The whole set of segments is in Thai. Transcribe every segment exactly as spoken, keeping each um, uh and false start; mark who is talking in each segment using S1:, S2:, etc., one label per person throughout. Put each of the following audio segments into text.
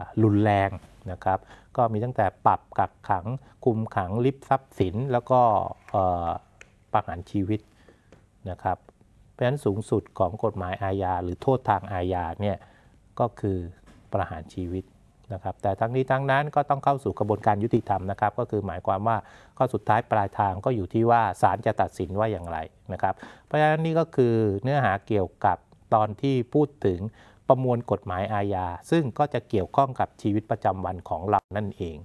S1: รุนแรงนะครับก็มีตั้งแต่ปรับกักขังคุมขังลิบทรัพย์สินแล้วก็ประหารชีวิตนะครับเพราะฉะนั้นสูงสุดของกฎหมายอาญาหรือโทษทางอาญาเนี่ยก็คือประหารชีวิตนะครับแต่ทั้งนี้ทั้งนั้นก็ต้องเข้าสู่กระบวนการยุติธรรมนะครับก็คือหมายความว่าข้อสุดท้ายปลายทางก็อยู่ที่ว่าศาลจะตัดสินว่าอย่างไรนะครับเพราะฉะนั้นนี่ก็คือเนื้อหาเกี่ยวกับตอนที่พูดถึงประมวลกฎหมายอาญาซึ่งก็จะเกี่ยวข้องกับชีวิตประจำวันของเรานั่นเอง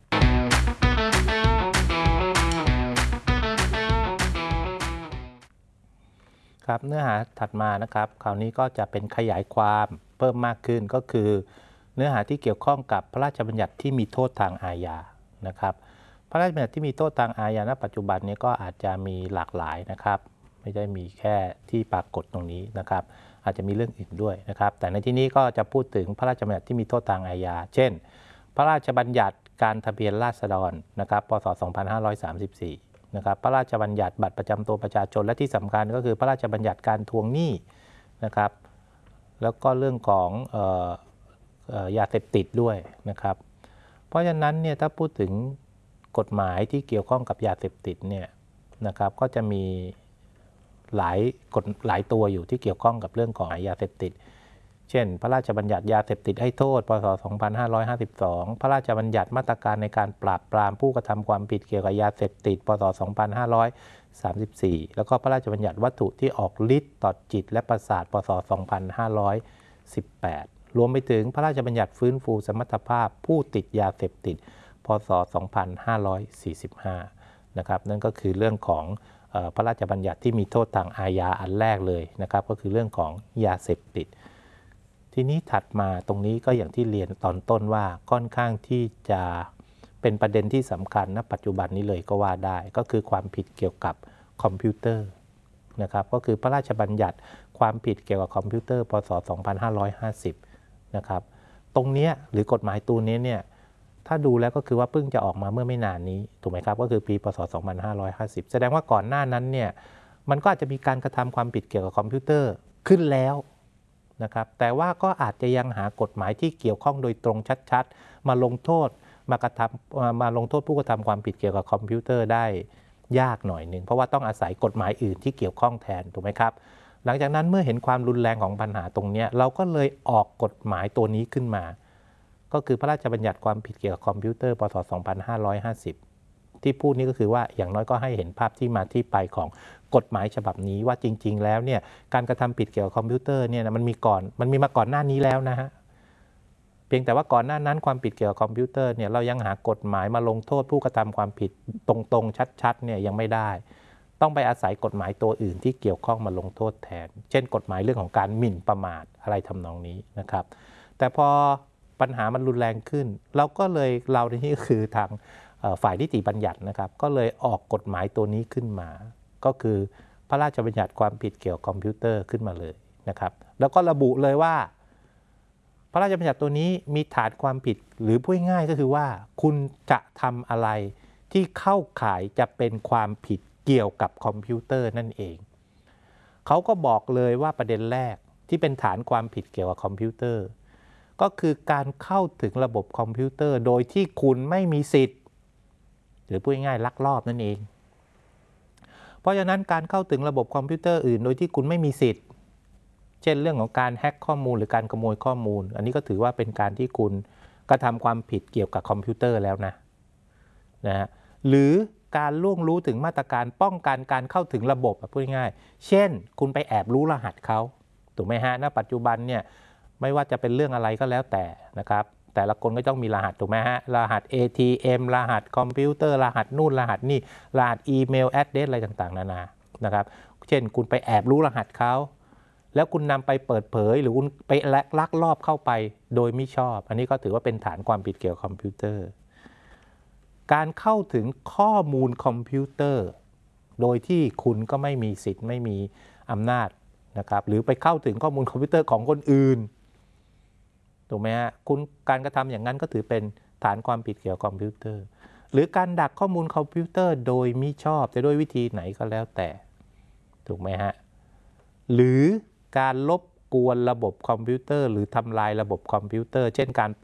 S1: ครับเนื้อหาถัดมานะครับคราวนี้ก็จะเป็นขยายความเพิ่มมากขึ้นก็คือเนื้อหาที่เกี่ยวข้องกับพระราชบัญญัติที่มีโทษทางอาญานะครับพระราชบัญญัติที่มีโทษทางอาญาณปัจจุบันนี้ก็อาจจะมีหลากหลายนะครับไม่ได้มีแค่ที่ปรากฏตรงนี้นะครับอาจจะมีเรื่องอื่นด้วยนะครับแต่ในที่นี้ก็จะพูดถึงพระราชบัญญัติที่มีโทษทางอาญาเช่นพระราชบัญญัติการทะเบียนราษฎรนะครับพ.ศ. สองพันห้าร้อยสามสิบสี่นะครับพระราชบัญญัติบัตรประจำตัวประชาชนและที่สำคัญก็คือพระราชบัญญัติการทวงหนี้นะครับแล้วก็เรื่องของเอ่อเอ่อยาเสพติดด้วยนะครับเพราะฉะนั้นเนี่ยถ้าพูดถึงกฎหมายที่เกี่ยวข้องกับยาเสพติดเนี่ยนะครับก็จะมีหลายกฎหลายตัวอยู่ที่เกี่ยวข้องกับเรื่องของยาเสพติดเช่นพระราชบัญญัติยาเสพติดให้โทษพ.ศ. สองพันห้าร้อยห้าสิบสองพระราชบัญญัติมาตรการในการปราบปรามผู้กระทำความผิดเกี่ยวกับยาเสพติดพ.ศ. สองพันห้าร้อยสามสิบสี่แล้วก็พระราชบัญญัติวัตถุที่ออกฤทธิ์ต่อจิตและประสาทพ.ศ. สองพันห้าร้อยสิบแปดรวมไปถึงพระราชบัญญัติฟื้นฟูสมรรถภาพผู้ติดยาเสพติดพ.ศ. สองพันห้าร้อยสี่สิบห้านะครับนั่นก็คือเรื่องของพระราชบัญญัติที่มีโทษทางอาญาอันแรกเลยนะครับก็คือเรื่องของยาเสพติดทีนี้ถัดมาตรงนี้ก็อย่างที่เรียนตอนต้นว่าค่อนข้างที่จะเป็นประเด็นที่สำคัญณปัจจุบันนี้เลยก็ว่าได้ก็คือความผิดเกี่ยวกับคอมพิวเตอร์นะครับก็คือพระราชบัญญัติความผิดเกี่ยวกับคอมพิวเตอร์พ.ศ. สองพันห้าร้อยห้าสิบนะครับตรงนี้หรือกฎหมายตัวนี้เนี่ยถ้าดูแล้วก็คือว่าเพิ่งจะออกมาเมื่อไม่นานนี้ถูกไหมครับก็คือปีพ.ศ. สองพันห้าร้อยห้าสิบแสดงว่าก่อนหน้านั้นเนี่ยมันก็อาจจะมีการกระทำความผิดเกี่ยวกับคอมพิวเตอร์ขึ้นแล้วนะครับแต่ว่าก็อาจจะยังหากฎหมายที่เกี่ยวข้องโดยตรงชัดๆมาลงโทษมากระทำมาลงโทษผู้กระทำความผิดเกี่ยวกับคอมพิวเตอร์ได้ยากหน่อยหนึ่งเพราะว่าต้องอาศัยกฎหมายอื่นที่เกี่ยวข้องแทนถูกไหมครับหลังจากนั้นเมื่อเห็นความรุนแรงของปัญหาตรงนี้เราก็เลยออกกฎหมายตัวนี้ขึ้นมาก็คือพระราชบัญญัติความผิดเกี่ยวกับคอมพิวเตอร์พ.ศ. สองพันห้าร้อยห้าสิบที่พูดนี้ก็คือว่าอย่างน้อยก็ให้เห็นภาพที่มาที่ไปของกฎหมายฉบับนี้ว่าจริงๆแล้วเนี่ยการกระทำผิดเกี่ยวกับคอมพิวเตอร์เนี่ยมันมีก่อนมันมีมาก่อนหน้านี้แล้วนะฮะเพียงแต่ว่าก่อนหน้านั้นความผิดเกี่ยวกับคอมพิวเตอร์เนี่ยเรายังหากฎหมายมาลงโทษผู้กระทำความผิดตรงๆชัดๆเนี่ยยังไม่ได้ต้องไปอาศัยกฎหมายตัวอื่นที่เกี่ยวข้องมาลงโทษแทนเช่นกฎหมายเรื่องของการหมิ่นประมาทอะไรทำนองนี้นะครับแต่พอปัญหามันรุนแรงขึ้นเราก็เลยเราในที่คือทางฝ่ายนิติบัญญัตินะครับก็เลยออกกฎหมายตัวนี้ขึ้นมาก็คือพระราชบัญญัติความผิดเกี่ยวกับคอมพิวเตอร์ขึ้นมาเลยนะครับแล้วก็ระบุเลยว่าพระราชบัญญัติตัวนี้มีฐานความผิดหรือพูดง่ายก็คือว่าคุณจะทำอะไรที่เข้าข่ายจะเป็นความผิดเกี่ยวกับคอมพิวเตอร์นั่นเองเขาก็บอกเลยว่าประเด็นแรกที่เป็นฐานความผิดเกี่ยวกับคอมพิวเตอร์ก็คือการเข้าถึงระบบคอมพิวเตอร์โดยที่คุณไม่มีสิทธิ์หรือพูดง่ายๆลักลอบนั่นเองเพราะฉะนั้นการเข้าถึงระบบคอมพิวเตอร์อื่นโดยที่คุณไม่มีสิทธิ์เช่นเรื่องของการแฮ็กข้อมูลหรือการขโมยข้อมูลอันนี้ก็ถือว่าเป็นการที่คุณกระทำความผิดเกี่ยวกับคอมพิวเตอร์แล้วนะนะฮะหรือการล่วงรู้ถึงมาตรการป้องกันการเข้าถึงระบบพูดง่ายๆเช่นคุณไปแอบรู้รหัสเขาถูกไหมฮะณปัจจุบันเนี่ยไม่ว่าจะเป็นเรื่องอะไรก็แล้วแต่นะครับแต่ละคนก็ต้องมีรหัสถูกไหมฮะรหัส เอ ที เอ็ม รหัสคอมพิวเตอร์รหัสนู่นรหัสนี่รหัสอีเมลแอดเดรสอะไรต่างๆนานานะครับเช่นคุณไปแอบรู้รหัสเขาแล้วคุณนำไปเปิดเผยหรือคุณไปลักลอบเข้าไปโดยมิชอบอันนี้ก็ถือว่าเป็นฐานความผิดเกี่ยวกับคอมพิวเตอร์การเข้าถึงข้อมูลคอมพิวเตอร์โดยที่คุณก็ไม่มีสิทธิ์ไม่มีอำนาจนะครับหรือไปเข้าถึงข้อมูลคอมพิวเตอร์ของคนอื่นถูกไหมฮะคุณการกระทำอย่างนั้นก็ถือเป็นฐานความผิดเกี่ยวกับคอมพิวเตอร์หรือการดักข้อมูลคอมพิวเตอร์โดยมิชอบจะด้วยวิธีไหนก็แล้วแต่ถูกไหมฮะหรือการลบกวนระบบคอมพิวเตอร์หรือทำลายระบบคอมพิวเตอร์เช่นการ